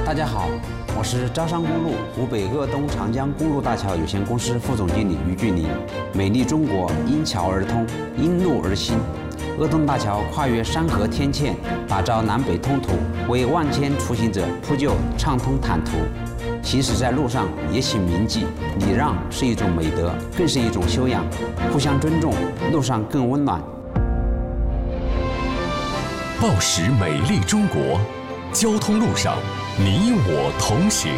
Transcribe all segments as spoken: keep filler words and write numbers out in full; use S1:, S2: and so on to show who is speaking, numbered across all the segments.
S1: 大家好，我是招商公路湖北鄂东长江公路大桥有限公司副总经理于俊林。美丽中国因桥而通，因路而兴。鄂东大桥跨越山河天堑，打造南北通途，为万千出行者铺就畅通坦途。行驶在路上也请铭记，礼让是一种美德，更是一种修养。互相尊重，路上更温暖。
S2: 报时美丽中国，交通路上你我同行。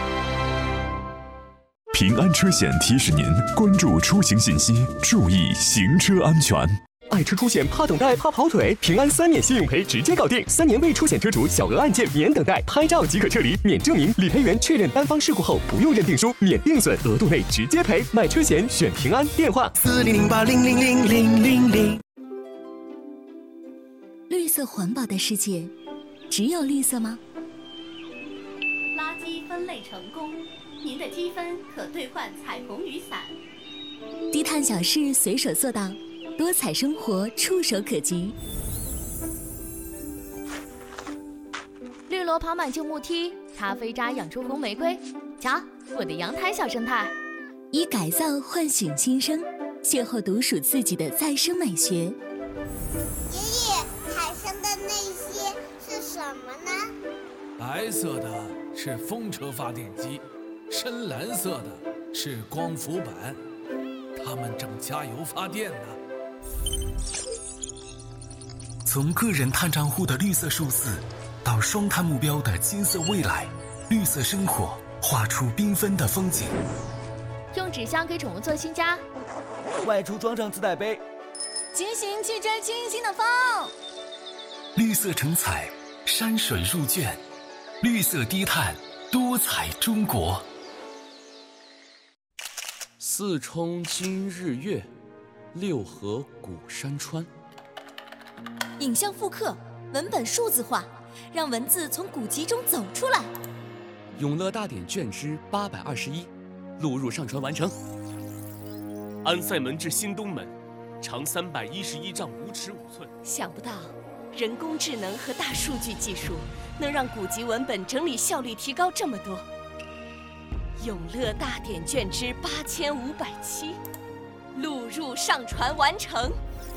S3: 平安车险提示您关注出行信息，注意行车安全。
S4: 爱车出险怕等待怕跑腿，平安三年信用赔直接搞定，三年未出险车主小额案件免等待，拍照即可撤离，免证明，理赔员确认单方事故后不用认定书，免定损，额度内直接赔。买车险选平安，电话
S5: 四零零八零零零零零零。
S6: 绿色环保的世界，只有绿色吗？
S7: 垃圾分类成功，您的积分可兑换彩虹雨伞。
S6: 低碳小事随手做到，多彩生活触手可及。
S8: 绿萝跑满旧木梯，咖啡渣养出红玫瑰。瞧，我的阳台小生态。
S6: 以改造唤醒新生，邂逅独属自己的再生美学。
S9: 爷爷，海上的那些是什么呢？
S10: 白色的是风车发电机，深蓝色的是光伏板，它们正加油发电呢。
S11: 从个人碳账户的绿色数字，到双碳目标的金色未来，绿色生活画出缤纷的风景。
S8: 用纸箱给宠物做新家，
S12: 外出装上自带杯，
S13: 骑行去追清新的风。
S11: 绿色成彩，山水入卷，绿色低碳，多彩中国。
S14: 四冲今日月，六合古山川。
S13: 影像复刻，文本数字化，让文字从古籍中走出来。
S14: 永乐大典卷之八百二十一，录入上传完成。
S15: 安塞门至新东门，长三百一十一丈五尺五寸。
S16: 想不到，人工智能和大数据技术能让古籍文本整理效率提高这么多。永乐大典卷之八千五百七，录入上传完成。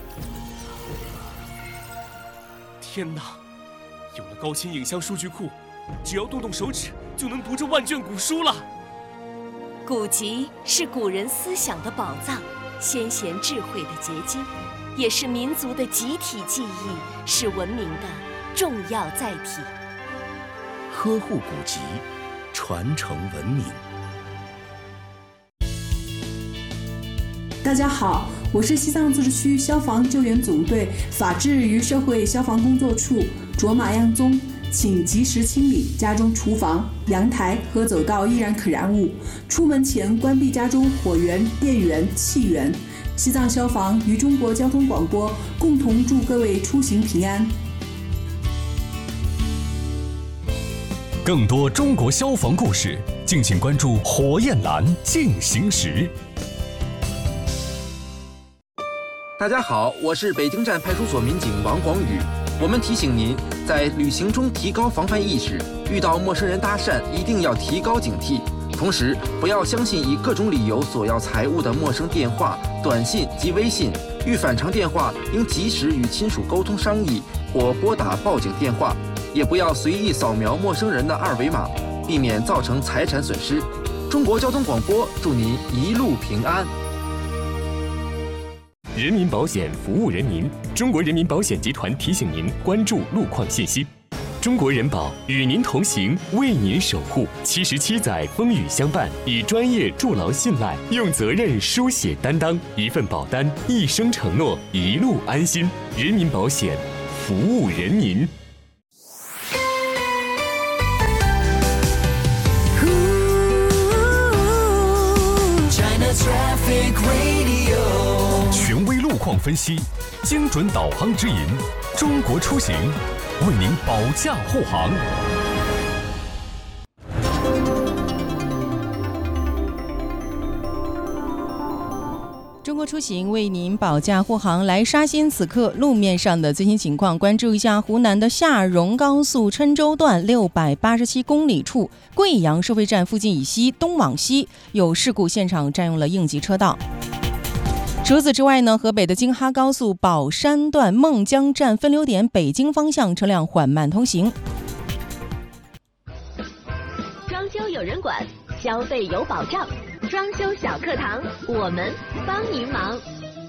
S15: 天哪！有了高清影像数据库，只要动动手指就能读这万卷古书了。
S16: 古籍是古人思想的宝藏，先贤智慧的结晶，也是民族的集体记忆，是文明的重要载体。
S2: 呵护古籍，传承文明。
S17: 大家好，我是西藏自治区消防救援总队法制与社会消防工作处卓玛样宗，请及时清理家中厨房、阳台和走道易燃可燃物，出门前关闭家中火源、电源、气源。西藏消防与中国交通广播共同祝各位出行平安。
S2: 更多中国消防故事，敬请关注火焰蓝进行时。
S18: 大家好，我是北京站派出所民警王广宇。我们提醒您，在旅行中提高防范意识，遇到陌生人搭讪一定要提高警惕。同时，不要相信以各种理由索要财物的陌生电话、短信及微信。遇反常电话，应及时与亲属沟通商议，或拨打报警电话。也不要随意扫描陌生人的二维码，避免造成财产损失。中国交通广播祝您一路平安。
S4: 人民保险服务人民，中国人民保险集团提醒您关注路况信息。中国人保与您同行，为您守护。七十七载风雨相伴，以专业筑牢信赖，用责任书写担当。一份保单，一生承诺，一路安心。人民保险，服务人民。
S2: 权威路况分析，精准导航指引，中国出行为您保驾护航。
S19: 这中国出行为您保驾护航，来刷新此刻路面上的最新情况。关注一下湖南的下荣高速郴州段六百八十七公里处贵阳收费站附近以西东往西有事故现场占用了应急车道。除此之外呢，河北的京哈高速宝山段孟江站分流点北京方向车辆缓慢通行。
S20: 装修有人管，消费有保障，装修小课堂，我们帮您忙。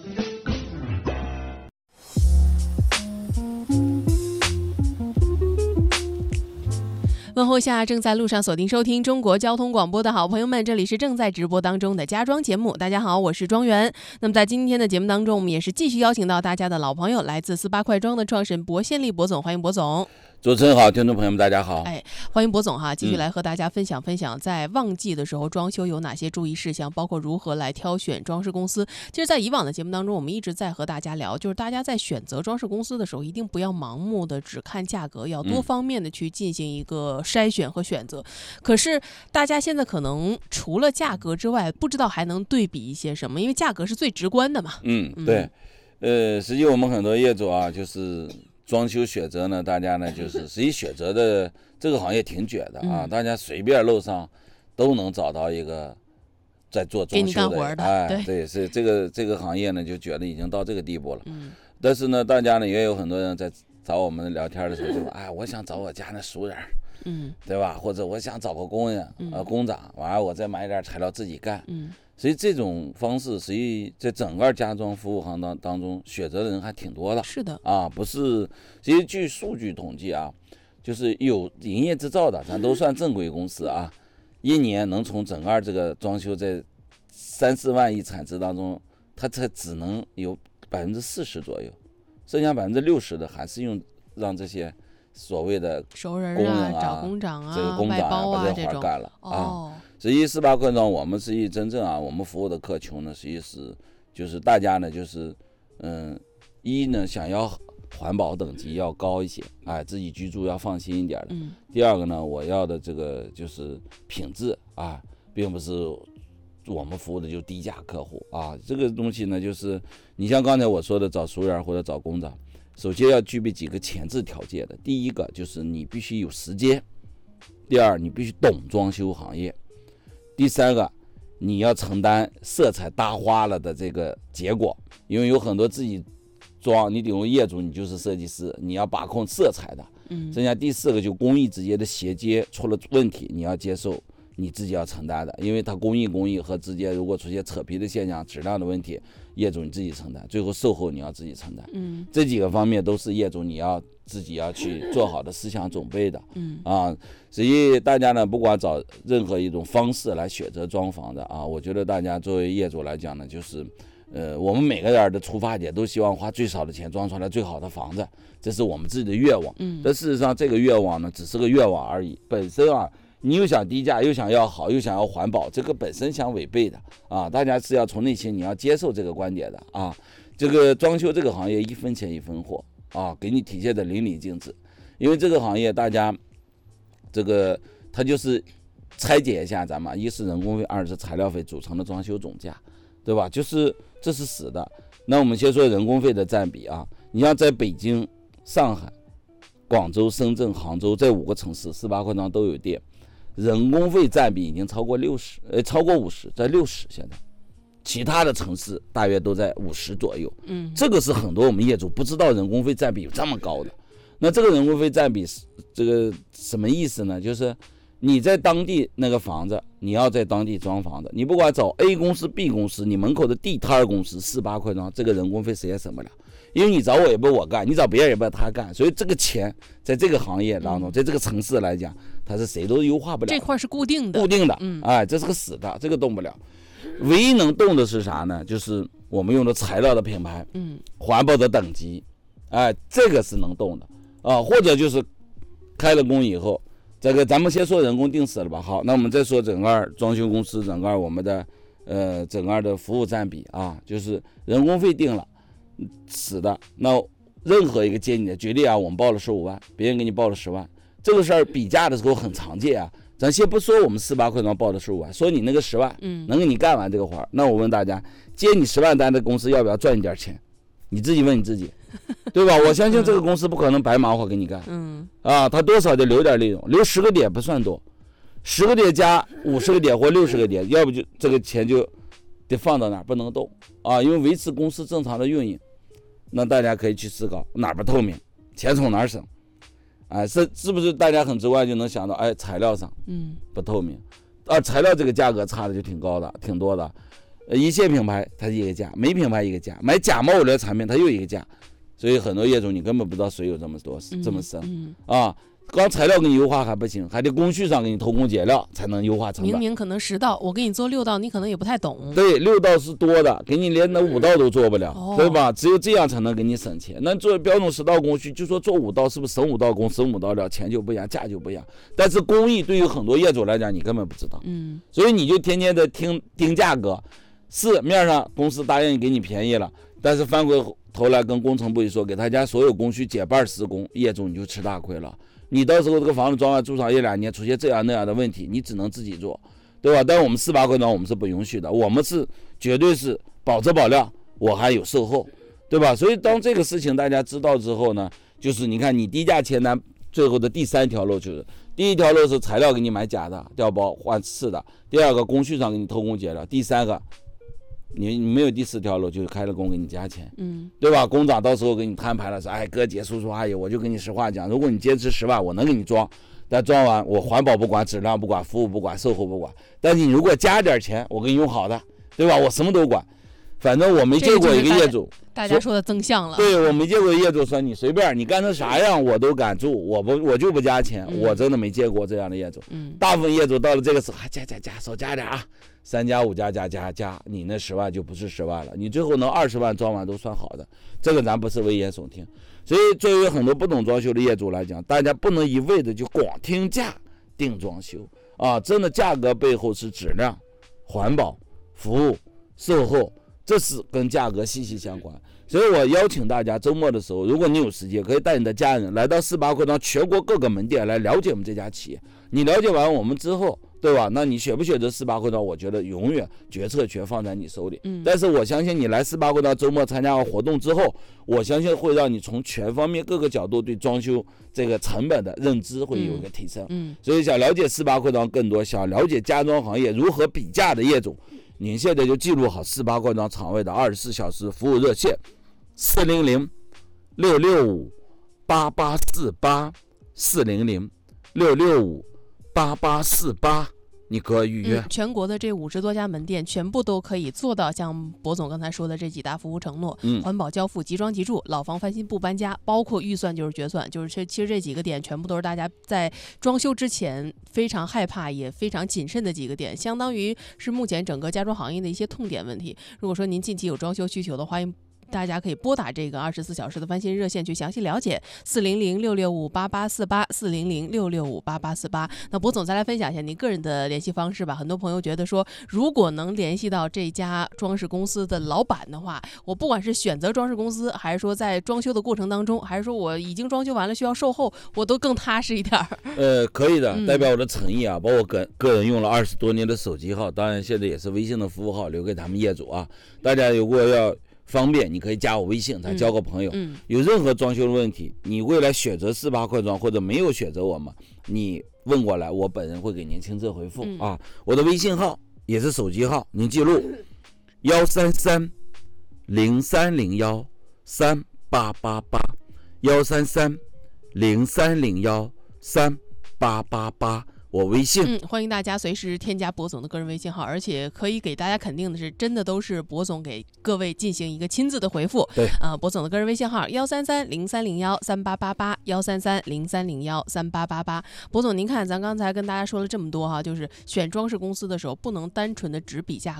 S21: 问候下正在路上锁定收听中国交通广播的好朋友们，这里是正在直播当中的家装节目。大家好，我是庄园。那么在今天的节目当中，我们也是继续邀请到大家的老朋友，来自四八快装的创始人薄宪利薄总，欢迎薄总。
S22: 主持人好，听众朋友们大家好。
S21: 哎，欢迎薄总哈，继续来和大家分享分享，在旺季的时候装修有哪些注意事项，包括如何来挑选装饰公司。其实，在以往的节目当中，我们一直在和大家聊，就是大家在选择装饰公司的时候，一定不要盲目的只看价格，要多方面的去进行一个筛选和选择。嗯、可是，大家现在可能除了价格之外，不知道还能对比一些什么，因为价格是最直观的嘛。
S22: 嗯，对。嗯、呃，实际我们很多业主啊，就是装修选择呢，大家呢就是实际选择的这个行业挺卷的啊，嗯、大家随便路上都能找到一个在做装修的，
S21: 的
S22: 哎，
S21: 对，
S22: 对，是这个这个行业呢就觉得已经到这个地步了。
S21: 嗯，
S22: 但是呢，大家呢也有很多人在找我们聊天的时候就说，哎，我想找我家那熟人，
S21: 嗯，
S22: 对吧？或者我想找个工人，
S21: 嗯、
S22: 呃，工长，完了我再买点材料自己干，
S21: 嗯。
S22: 所以这种方式，实际在整个家装服务行当当中，选择的人还挺多的。
S21: 是的，
S22: 啊，不是，其实据数据统计啊，就是有营业执照的，咱都算正规公司啊，一年能从整个这个装修在三四万亿产值当中，它才只能有百分之四十左右，剩下百分之六十的还是用让这些所谓的
S21: 熟人
S22: 工人啊、
S21: 找工长啊、
S22: 这个工长
S21: 啊
S22: 把这活干了
S21: 哦、
S22: 啊。实际四八快装，我们实际真正啊，我们服务的客群呢，实际是就是大家呢，就是嗯，一呢想要环保等级要高一些，哎，自己居住要放心一点的。
S21: 嗯。
S22: 第二个呢，我要的这个就是品质啊，并不是我们服务的就低价客户啊。这个东西呢，就是你像刚才我说的找熟人或者找工长，首先要具备几个前置条件的。第一个就是你必须有时间，第二你必须懂装修行业。第三个，你要承担色彩搭花了的这个结果，因为有很多自己装，你顶多业主，你就是设计师，你要把控色彩的。
S21: 嗯。
S22: 剩下第四个就工艺之间的衔接出了问题，你要接受，你自己要承担的，因为它工艺工艺和之间如果出现扯皮的现象、质量的问题，业主你自己承担，最后售后你要自己承担。
S21: 嗯。
S22: 这几个方面都是业主你要自己要去做好的思想准备的。
S21: 嗯。
S22: 啊。所以大家呢，不管找任何一种方式来选择装房的啊，我觉得大家作为业主来讲呢，就是，呃，我们每个人的出发点都希望花最少的钱装出来最好的房子，这是我们自己的愿望。
S21: 嗯。
S22: 但事实上，这个愿望呢，只是个愿望而已。本身啊，你又想低价，又想要好，又想要环保，这个本身相违背的啊。大家是要从内心你要接受这个观点的啊。这个装修这个行业一分钱一分货啊，给你体现的淋漓尽致。因为这个行业大家。这个它就是拆解一下咱们，一是人工费，二是材料费组成的装修总价，对吧？就是这是死的。那我们先说人工费的占比啊，你像在北京、上海、广州、深圳、杭州这五个城市，四八快装都有店，人工费占比已经超过六十，呃，超过五十，在六十现在。其他的城市大约都在五十左右。
S21: 嗯，
S22: 这个是很多我们业主不知道人工费占比有这么高的。那这个人工费占比是这个什么意思呢？就是你在当地那个房子，你要在当地装房子，你不管找 A 公司 B 公司，你门口的地摊公司四八快装，这个人工费谁也省不了，因为你找我也不是我干，你找别人也不是他干，所以这个钱在这个行业当中，在这个城市来讲，它是谁都优化不了，
S21: 这块是固定的，
S22: 固定的，
S21: 嗯，
S22: 哎，这是个死的，这个动不了。唯一能动的是啥呢？就是我们用的材料的品牌，
S21: 嗯，
S22: 环保的等级，哎，这个是能动的。啊，或者就是开了工以后，这个咱们先说人工定死了吧。好，那我们再说整个装修公司整个我们的呃整个的服务占比啊，就是人工费定了死的，那任何一个接你的举例啊，我们报了十五万，别人给你报了十万，这个事儿比价的时候很常见啊。 咱先不说我们四八快装报的十五万，说你那个十万，
S21: 嗯，
S22: 能给你干完这个活儿，那我问大家，接你十万单的公司要不要赚一点钱？你自己问你自己，对吧？我相信这个公司不可能白忙活给你干，
S21: 嗯，
S22: 啊，他多少得留点利润，留十个点不算多，十个点加五十个点或六十个点，要不就这个钱就得放到哪儿不能动啊，因为维持公司正常的运营。那大家可以去思考哪儿不透明，钱从哪儿省。哎，是是不是大家很直观就能想到，哎，材料上，
S21: 嗯，
S22: 不透明，啊，材料这个价格差的就挺高的，挺多的，呃，一线品牌它一个价，没品牌一个价，买假冒伪劣产品它又一个价，所以很多业主你根本不知道水有这么多，
S21: 嗯、
S22: 这么深，
S21: 嗯
S22: 啊。光材料给你优化还不行，还得工序上给你偷工减料才能优化成本。
S21: 明明可能十道，我给你做六道，你可能也不太懂。
S22: 对，六道是多的，给你连那五道都做不了，
S21: 哦、
S22: 对吧？只有这样才能给你省钱。那做标准十道工序，就说做五道，是不是省五道工、省五道料，钱就不一样，价就不一样。但是工艺对于很多业主来讲，你根本不知道，
S21: 嗯，
S22: 所以你就天天的听盯价格，是面上公司答应给你便宜了，但是翻回头来跟工程部一说，给他家所有工序减半施工，业主你就吃大亏了。你到时候这个房子装完住上一两年，出现这样那样的问题，你只能自己做，对吧？但是我们四八快装我们是不允许的，我们是绝对是保质保量，我还有售后，对吧？所以当这个事情大家知道之后呢，就是你看你低价签单最后的第三条路，就是第一条路是材料给你买假的调包换次的，第二个工序上给你偷工减料，第三个你你没有第四条路，就是开了工给你加钱，
S21: 嗯，
S22: 对吧？工长到时候给你摊牌了，说，哎，哥姐叔叔阿姨，我就跟你实话讲，如果你坚持十万，我能给你装，但装完我环保不管，质量不管，服务不管，售后不管，但你如果加点钱，我给你用好的，对吧？我什么都管。反正我没见过一个业主，
S21: 大家说的增项了。
S22: 对，我没见过业主说你随便你干成啥样我都敢住，我不我就不加钱，
S21: 嗯、
S22: 我真的没见过这样的业主。
S21: 嗯，
S22: 大部分业主到了这个时候，还加加加，少加点啊，三加五加加加加，你那十万就不是十万了，你最后能二十万装完都算好的，这个咱不是危言耸听。所以作为很多不懂装修的业主来讲，大家不能一味的就光听价定装修啊，真的价格背后是质量、环保、服务、售后。这是跟价格息息相关，所以我邀请大家周末的时候，如果你有时间，可以带你的家人来到四八快装全国各个门店来了解我们这家企业。你了解完我们之后，对吧？那你选不选择四八快装，我觉得永远决策权放在你手里。
S21: 嗯，
S22: 但是我相信你来四八快装周末参加完活动之后，我相信会让你从全方面各个角度对装修这个成本的认知会有一个提升。
S21: 嗯，
S22: 所以想了解四八快装更多，想了解家装行业如何比价的业主。您现在就记录好四八快装厂位的二十四小时服务热线：四零零六六五八八四八，四零零六六五八八四八。你可以预约、
S21: 嗯、全国的这五十多家门店全部都可以做到像博总刚才说的这几大服务承诺，
S22: 嗯，
S21: 环保交付、即装即住、老房翻新不搬家，包括预算就是决算，就是这其实这几个点全部都是大家在装修之前非常害怕也非常谨慎的几个点，相当于是目前整个家装行业的一些痛点问题。如果说您近期有装修需求的话，大家可以拨打这个二十四小时的翻新热线去详细了解，四零零六六五八八四八，四零零六六五八八四八。那博总再来分享一下您个人的联系方式吧。很多朋友觉得说，如果能联系到这家装饰公司的老板的话，我不管是选择装饰公司，还是说在装修的过程当中，还是说我已经装修完了需要售后，我都更踏实一点。
S22: 呃，可以的，
S21: 嗯、
S22: 代表我的诚意啊，把我个个人用了二十多年的手机号，当然现在也是微信的服务号，留给他们业主啊。大家如果要方便，你可以加我微信，咱交个朋友、
S21: 嗯嗯。
S22: 有任何装修的问题，你未来选择四八快装或者没有选择我们，你问过来，我本人会给您亲自回复、
S21: 嗯、
S22: 啊。我的微信号也是手机号，您记录幺三三零三零幺三八八八，幺三三零三零幺三八八八。我微信，
S21: 嗯，欢迎大家随时添加博总的个人微信号，而且可以给大家肯定的是，真的都是博总给各位进行一个亲自的回复。
S22: 对，
S21: 啊、呃，博总的个人微信号幺三三零三零幺三八八八，幺三三零三零幺三八八八。博总，您看，咱刚才跟大家说了这么多哈，就是选装饰公司的时候，不能单纯的只比价格。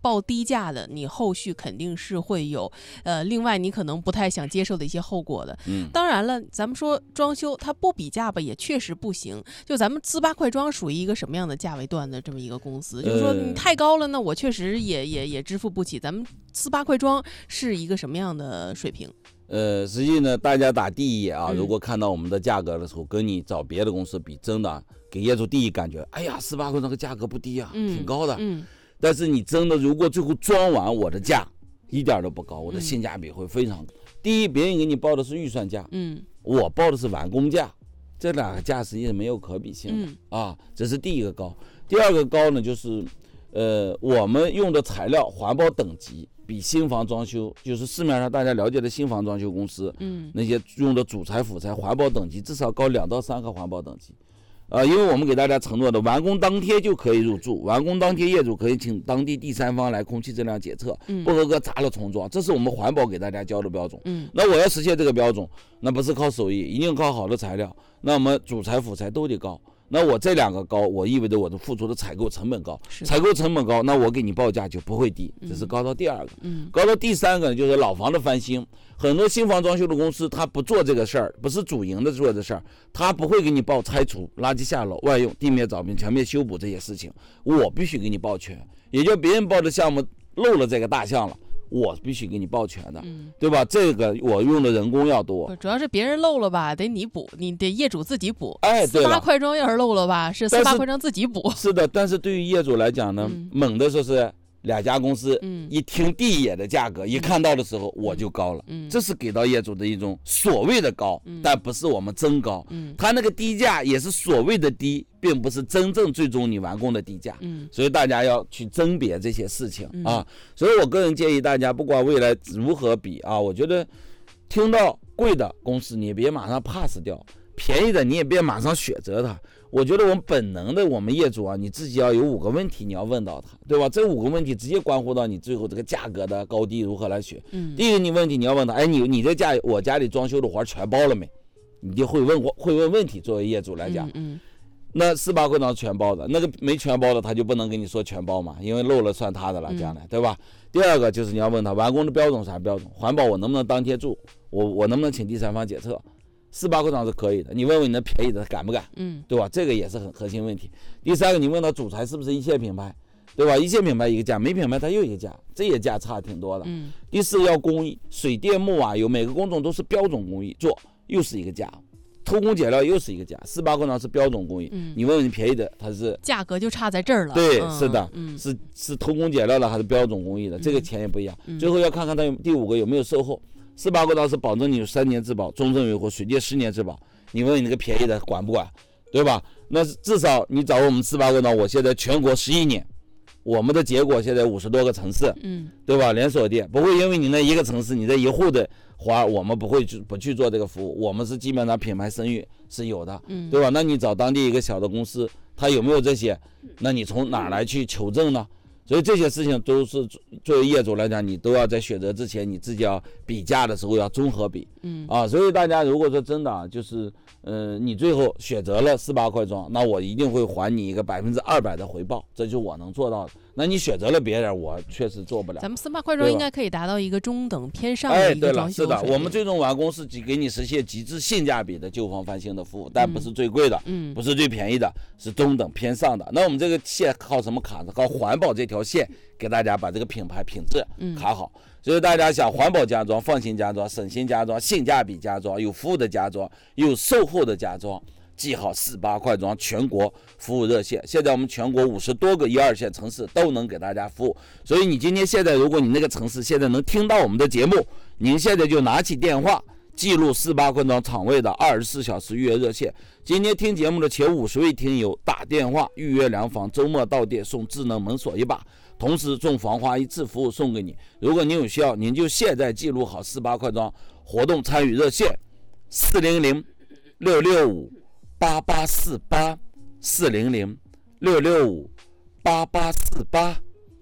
S21: 报低价的，你后续肯定是会有呃，另外你可能不太想接受的一些后果的。
S22: 嗯，
S21: 当然了，咱们说装修它不比价吧，也确实不行。就咱们四八快装属于一个什么样的价位段的这么一个公司？就是说你太高了，那我确实也也也支付不起。咱们四八快装是一个什么样的水平？
S22: 呃，实际呢，大家打第一眼啊，
S21: 嗯、
S22: 如果看到我们的价格的时候，跟你找别的公司比，真的给业主第一感觉，哎呀，四八快装这个价格不低啊，
S21: 嗯、
S22: 挺高的。
S21: 嗯。
S22: 但是你真的如果最后装完，我的价一点都不高，我的性价比会非常高。嗯、第一，别人给你报的是预算价，
S21: 嗯，
S22: 我报的是完工价，这两个价实际是没有可比性的、
S21: 嗯、
S22: 啊，这是第一个高。第二个高呢，就是呃，我们用的材料环保等级。比新房装修，就是市面上大家了解的新房装修公司，
S21: 嗯，
S22: 那些用的主材辅材环保等级至少高两到三个环保等级，呃，因为我们给大家承诺的，完工当天就可以入住，完工当天业主可以请当地第三方来空气质量检测，
S21: 嗯、
S22: 不合格砸了重装，这是我们环保给大家交的标准。
S21: 嗯，
S22: 那我要实现这个标准，那不是靠手艺，一定靠好的材料，那我们主材辅材都得高。那我这两个高，我意味着我的付出的采购成本高，采购成本高，那我给你报价就不会低，这是高到第二个。
S21: 嗯，
S22: 高到第三个呢，就是老房的翻新。很多新房装修的公司，他不做这个事儿，不是主营的做这事儿，他不会给你报拆除、垃圾下楼、外用、地面凿平、墙面修补这些事情，我必须给你报全。也就别人报的项目漏了这个大项了。我必须给你报全的，
S21: 嗯、
S22: 对吧？这个我用的人工要多，
S21: 主要是别人漏了吧，得你补，你得业主自己补。
S22: 哎，对了，
S21: 四八快装要是漏了吧，是四八快装自己补。
S22: 是的，但是对于业主来讲呢，
S21: 嗯、
S22: 猛的说是两家公司，
S21: 嗯、
S22: 一听第一眼的价格，嗯、一看到的时候我就高了，
S21: 嗯、
S22: 这是给到业主的一种所谓的高，
S21: 嗯、
S22: 但不是我们真高，
S21: 嗯、
S22: 他那个低价也是所谓的低。并不是真正最终你完工的低价，
S21: 嗯，
S22: 所以大家要去甄别这些事情、
S21: 嗯、
S22: 啊。所以我个人建议大家，不管未来如何比啊，我觉得听到贵的公司你也别马上 pass 掉，便宜的你也别马上选择它。我觉得我们本能的我们业主啊，你自己要有五个问题你要问到他，对吧？这五个问题直接关乎到你最后这个价格的高低如何来选。
S21: 嗯，
S22: 第一个你问题你要问他，哎，你你这家我家里装修的活全包了没？你就会问会问问题，作为业主来讲，
S21: 嗯。嗯
S22: 那四八快装全包的，那个没全包的他就不能跟你说全包嘛，因为漏了算他的了，将来、嗯、对吧？第二个就是你要问他完工的标准啥标准，环保我能不能当天住，我我能不能请第三方检测？四八快装是可以的，你问问你那便宜的敢不敢？
S21: 嗯，
S22: 对吧？这个也是很核心问题。第三个你问他主材是不是一线品牌，对吧？一线品牌一个价，没品牌它又一个价，这也价差挺多的。
S21: 嗯。
S22: 第四个要工艺，水电木瓦油每个工种都是标准工艺做，又是一个价。偷工减料又是一个价，四八快装是标准工艺，
S21: 嗯、
S22: 你问问你便宜的，它是
S21: 价格就差在这儿了。
S22: 对，
S21: 嗯、
S22: 是的，
S21: 嗯、
S22: 是是偷工减料的还是标准工艺的，嗯、这个钱也不一样。
S21: 嗯、
S22: 最后要看看它有第五个有没有售后，四八快装是保证你有三年质保、终身维护、水电十年质保。你问问你那个便宜的管不管，对吧？那至少你找我们四八快装，我现在全国十一年。我们的结果现在五十多个城市，
S21: 嗯，
S22: 对吧？连锁店不会因为你那一个城市你这一户的花，我们不会去不去做这个服务，我们是基本上品牌声誉是有的，
S21: 嗯，
S22: 对吧？那你找当地一个小的公司，他有没有这些？那你从哪儿来去求证呢？所以这些事情都是作为业主来讲，你都要在选择之前，你自己要比价的时候要综合比，
S21: 嗯
S22: 啊，所以大家如果说真的啊，就是呃，你最后选择了四八快装，那我一定会还你一个百分之二百的回报，这就是我能做到的。那你选择了别人，我确实做不了。
S21: 咱们四八快装应该可以达到一个中等偏上的一个装修水平。
S22: 哎，对了，是的，我们最终完工是给你实现极致性价比的旧房翻新的服务，但不是最贵的，
S21: 嗯，
S22: 不是最便宜的，是中等偏上的。那我们这个线靠什么卡呢？靠环保这条线给大家把这个品牌品质卡好。嗯，所以大家想环保家装、放心家装、省心家装、性价比家装、有服务的家装、有售后的家装，记好四八快装全国服务热线。现在我们全国五十多个一二线城市都能给大家服务。所以你今天现在，如果你那个城市现在能听到我们的节目，您现在就拿起电话记录四八快装厂位的二十四小时预约热线。今天听节目的前五十位听友打电话预约两房，周末到店送智能门锁一把，同时送防滑一次服务送给你。如果您有需要，您就现在记录好四八快装活动参与热线四零零六六五八八四八四零零六六五八八四八。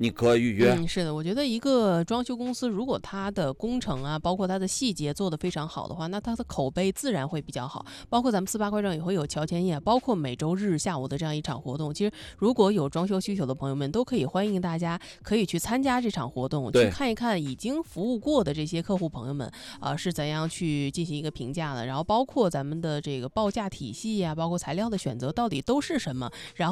S22: 你可预约。
S21: 嗯，是的，我觉得一个装修公司如果它的工程啊，包括它的细节做得非常好的话，那它的口碑自然会比较好。包括咱们四八快证也会有乔迁夜，包括每周日下午的这样一场活动。其实如果有装修需求的朋友们，都可以欢迎大家可以去参加这场活动，去看一看已经服务过的这些客户朋友们啊、呃、是怎样去进行一个评价的，然后包括咱们的这个报价体系呀、啊，包括材料的选择到底都是什么，然后